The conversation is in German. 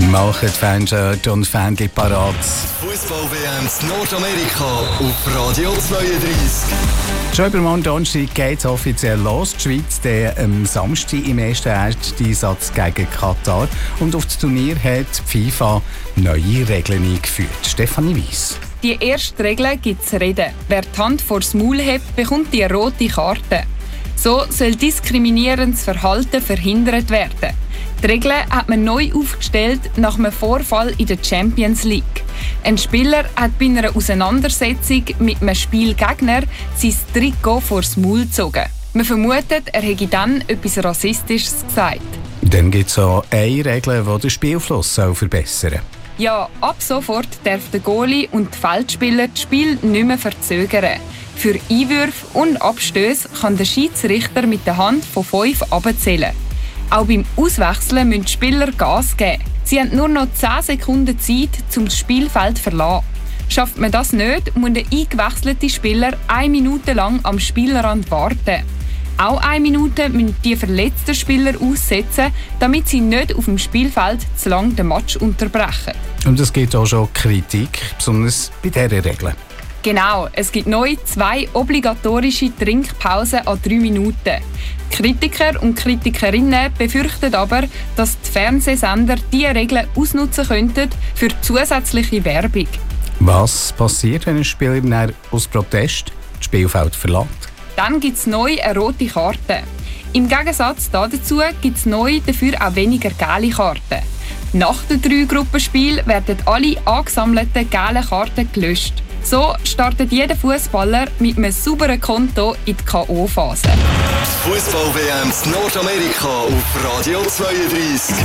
Machen Fanshirt und Fähnchen parat. Fußball-WM in Nordamerika auf Radio 32. Schon übermorgen Donnerstag geht es offiziell los. Die Schweiz am Samstag im ersten Einsatz gegen Katar. Und auf das Turnier hat die FIFA neue Regeln eingeführt. Stefanie Weiss. Die erste Regel gibt es reden. Wer die Hand vor das Maul hebt, bekommt die rote Karte. So soll diskriminierendes Verhalten verhindert werden. Die Regeln hat man neu aufgestellt nach einem Vorfall in der Champions League. Ein Spieler hat bei einer Auseinandersetzung mit einem Spielgegner sein Trikot vor das Maul gezogen. Man vermutet, er hätte dann etwas Rassistisches gesagt. Dann gibt es auch eine Regel, die den Spielfluss verbessern soll. Ja, ab sofort darf der Goalie und die Feldspieler das Spiel nicht mehr verzögern. Für Einwürfe und Abstöße kann der Schiedsrichter mit der Hand von 5 abzählen. Auch beim Auswechseln müssen die Spieler Gas geben. Sie haben nur noch 10 Sekunden Zeit, um das Spielfeld zu verlassen. Schafft man das nicht, muss der eingewechselte Spieler 1 Minute lang am Spielrand warten. Auch 1 Minute müssen die verletzten Spieler aussetzen, damit sie nicht auf dem Spielfeld zu lange den Match unterbrechen. Und es gibt auch schon Kritik, besonders bei dieser Regel. Genau, es gibt neu 2 obligatorische Trinkpausen an 3 Minuten. Kritiker und Kritikerinnen befürchten aber, dass die Fernsehsender diese Regeln ausnutzen könnten für zusätzliche Werbung. Was passiert, wenn ein Spieler aus Protest das Spielfeld verlässt? Dann gibt es neu eine rote Karte. Im Gegensatz dazu gibt es neu dafür auch weniger gelbe Karten. Nach den 3 Gruppenspielen werden alle angesammelten gelben Karten gelöscht. So startet jeder Fußballer mit einem sauberen Konto in die K.O.-Phase. Fußball-WM in Nordamerika auf Radio 32.